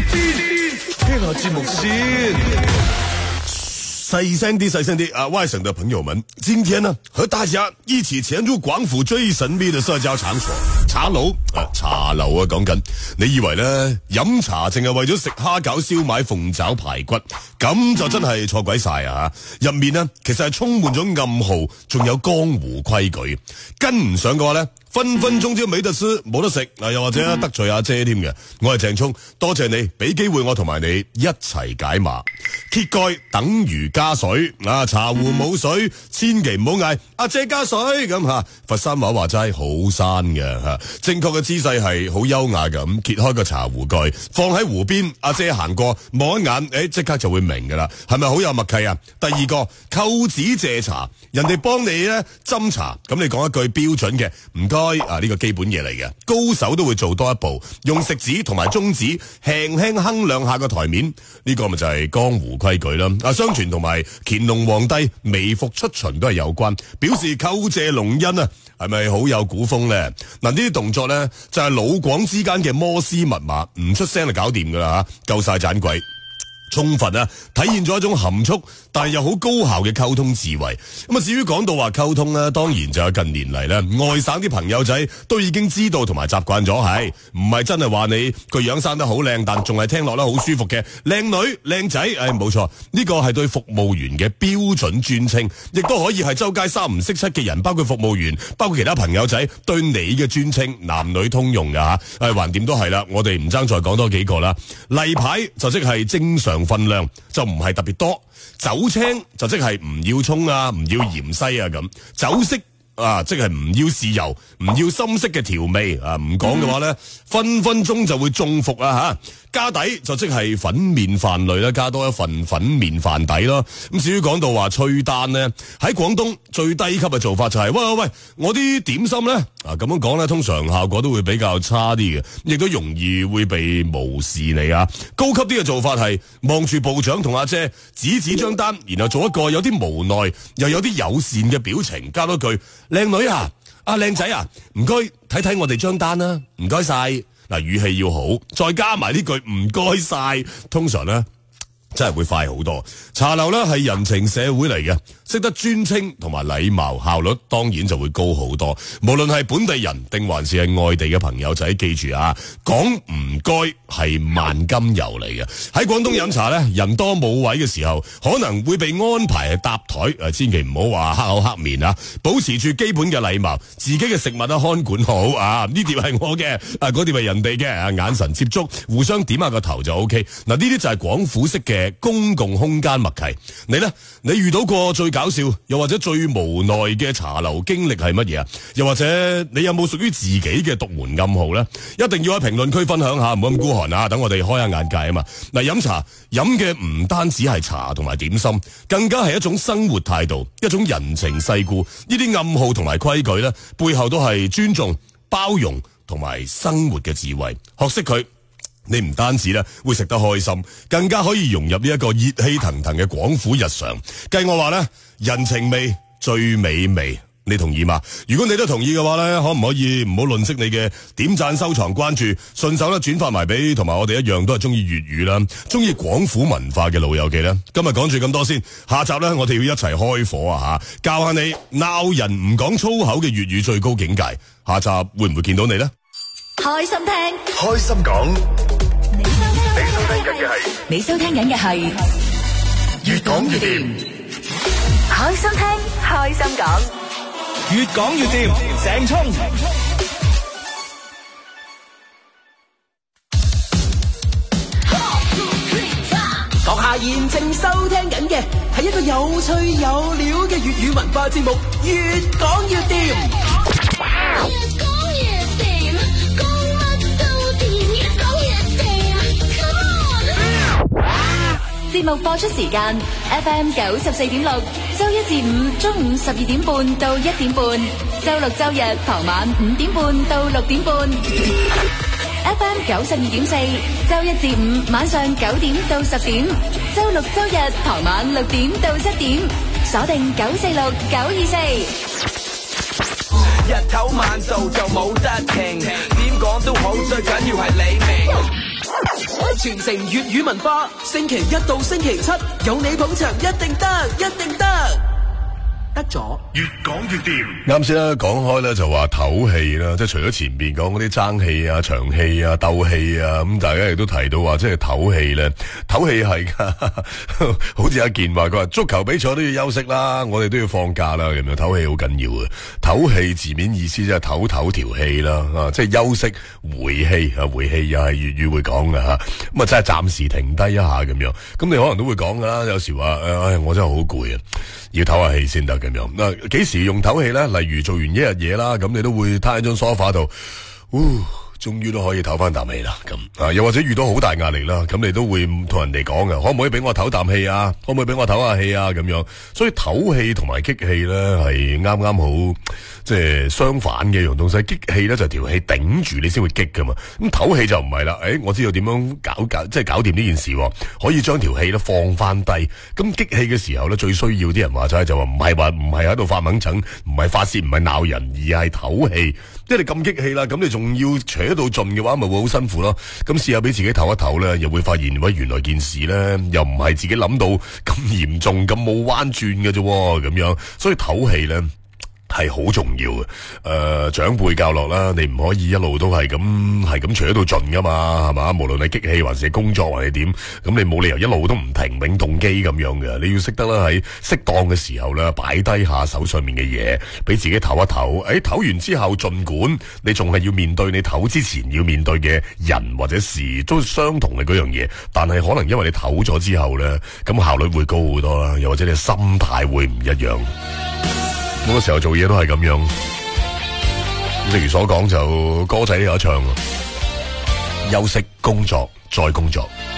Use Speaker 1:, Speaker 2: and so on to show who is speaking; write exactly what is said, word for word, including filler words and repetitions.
Speaker 1: 聽下節目先。細聲啲，細聲啲啊！外省的朋友們，今天呢，和大家一起潛入廣府最神秘的社交場所茶樓啊！茶樓啊，講緊，你以為呢飲茶淨係為咗食蝦餃、燒賣、鳳爪、排骨，咁就真係錯鬼晒啊！入面呢，其實係充滿咗暗號，仲有江湖規矩，跟唔上嘅話呢，分分鐘都冇得吃冇得食嗱，又或者得罪阿姐添嘅。我係鄭聰，多謝你俾機會我同埋你一齊解碼。揭蓋等於加水啊！茶壺冇水，千祈唔好嗌阿姐加水咁吓。佛山話話齋好山嘅吓，正確嘅姿勢係好優雅咁揭開個茶壺蓋，放喺壺邊。阿姐行過望一眼，誒，即刻就會明噶啦，係咪好有默契啊？第二個扣子借茶，人哋幫你咧斟茶，咁你講一句標準嘅唔該啊，呢個基本嘢嚟嘅，高手都會做多一步，用食指同埋中指輕輕哼兩下個台面，呢個咪就係江湖規矩啦。啊，相傳同埋乾隆皇帝微服出巡都係有關，表示叩謝隆恩啊，係咪好有古風咧？嗱，呢啲動作咧就係老廣之間嘅摩斯密碼，唔出聲就搞掂噶啦吓，夠晒盞鬼。充分啊，體現咗一種含蓄但係又好高效嘅溝通智慧。咁啊，至於講到話溝通咧，當然就係近年嚟咧，外省啲朋友仔都已經知道同埋習慣咗，係唔係真係話你個樣生得好靚，但仲係聽落咧好舒服嘅靚女靚仔？誒，冇錯，呢個係對服務員嘅標準尊稱，亦都可以係周街三唔識七嘅人，包括服務員，包括其他朋友仔對你嘅尊稱，男女通用噶吓。誒，橫掂都係啦，我哋唔爭再講多幾個啦。例牌就即係正常分量，就唔係特別多。酒青就即係唔要蔥啊，唔要芫茜啊咁。酒色啊，即係唔要豉油，唔要深色嘅調味啊。唔講嘅話咧，分分鐘就會中伏啊吓。家底就即係粉麵飯類啦，加多一份粉麵飯底咯。咁至於講到話催單呢，喺廣東最低級嘅做法就係、是、喂喂喂，我啲點心呢，啊咁樣講呢，通常效果都會比較差啲嘅，亦都容易會被無視你啊。高級啲嘅做法係望住部長同阿姐指指張單，然後做一個有啲無奈又有啲友善嘅表情，加多句靚女啊，啊靚仔啊，唔該睇睇我哋張單啦，唔該晒。嗱，語氣要好，再加埋呢句唔該晒，通常咧真係會快好多。茶樓咧係人情社會嚟嘅，識得尊稱同埋禮貌，效率當然就會高好多。無論係本地人定還是係外地嘅朋友仔，記住啊，講唔該係萬金油嚟嘅。喺廣東飲茶咧，人多冇位嘅時候，可能會被安排係搭台，誒，千祈唔好話黑口黑面啊，保持住基本嘅禮貌，自己嘅食物啊看管好啊，呢碟係我嘅，啊嗰碟係人哋嘅，啊眼神接觸，互相點下個頭就 OK。嗱，呢啲就係廣府式嘅公共空間默契。你呢？你遇到過最搞笑又或者最無奈嘅茶樓經歷係乜嘢啊？又或者你有冇屬於自己嘅獨門暗號呢？一定要喺評論區分享下，唔好咁孤寒啊！等我哋開下眼界啊嘛。嗱，飲茶飲嘅唔單止係茶同埋點心，更加係一種生活態度，一種人情世故。呢啲暗號同埋規矩呢，背後都係尊重、包容同埋生活嘅智慧。學識佢，你唔單止咧會食得開心，更加可以融入呢一個熱氣騰騰嘅廣府日常。計我話咧，人情味最美味，你同意嗎？如果你都同意嘅話咧，可唔可以唔好吝嗇你嘅點讚、收藏、關注，順手咧轉發埋俾同埋我哋一樣都係中意粵語啦、中意廣府文化嘅老友記咧。今日講住咁多先，下集咧我哋要一齊開火啊吓，教下你鬧人唔講粗口嘅粵語最高境界。下集會唔會見到你呢？
Speaker 2: 開心聽，
Speaker 3: 開心講。
Speaker 2: 你收聽緊嘅係
Speaker 3: 越講越掂，
Speaker 2: 開心聽，開心講，
Speaker 4: 越講越掂。鄭聰，閣下現正收聽緊嘅係一個有趣有料嘅粵語文化節目，越講越掂。
Speaker 2: 節目播出時間 F M 九十四點六，周一至五中午十二點半到一點半，周六周日傍晚五點半到六點半。F M 九十二點四，周一至五晚上九點到十點，周六周日傍晚六點到七點，鎖定九四六九二四。
Speaker 4: 日頭晚做就冇得停，點講都好，最緊要係你明。 傳承粵語文化，星期一到星期七有你捧場，一定得，一定得。得咗，
Speaker 3: 越講越掂。
Speaker 1: 啱先啦，講開咧就話唞氣啦，即係除咗前邊講嗰啲爭氣啊、長氣啊、鬥氣啊，咁大家亦都提到話，即係唞氣咧，唞氣係噶，好似阿健話佢話足球比賽都要休息啦，我哋都要放假啦，咁樣唞氣好緊要啊。唞氣字面意思即係唞唞條氣啦，啊，即係休息回氣啊，回氣又係粵語會講噶吓，咁啊真係暫時停低一下咁樣。咁你可能都會講噶啦，有時話誒，唉，我真係好攰啊，要唞下氣先得咁樣。嗱，幾時用唞氣咧？例如做完一日嘢啦，咁你都會攤喺張梳化度，嗚，終於都可以唞翻啖氣啦。咁啊，又或者遇到好大壓力啦，咁你都會同人哋講嘅，可唔可以俾我唞啖氣啊？可唔可以俾我唞下氣啊？咁樣，所以唞氣同埋激氣咧係啱啱好，即係相反嘅一樣東西。激氣咧就條氣頂住你先會激噶嘛，咁唞氣就唔係啦。誒、欸，我知道點樣搞搞，即係搞掂呢件事，可以將條氣咧放翻低。咁激氣嘅時候咧，最需要啲人話齋就話唔係話唔係喺度發猛疹，唔係發泄，唔係鬧人，而係唞氣。即係你咁激氣啦，咁你仲要扯到盡嘅話，咪會好辛苦咯。咁試下俾自己唞一唞咧，又會發現喂，原來件事咧又唔係自己諗到咁嚴重，咁冇彎轉嘅啫，咁樣。所以唞氣咧係好重要嘅，誒、呃，長輩教落啦，你唔可以一路都係咁係咁除喺度盡噶嘛，係嘛？無論係激氣還是工作還是點，咁你冇理由一路都唔停永動機咁樣嘅，你要識得啦，喺適當嘅時候咧，擺低下手上面嘅嘢，俾自己唞一唞。誒、欸，唞完之後，盡管你仲係要面對你唞之前要面對嘅人或者事，都相同嘅嗰樣嘢，但係可能因為你唞咗之後咧，咁效率會高好多啦，又或者你心態會唔一樣。好多時候做嘢都係咁樣，例如所講就歌仔都有得唱，休息工作再工作。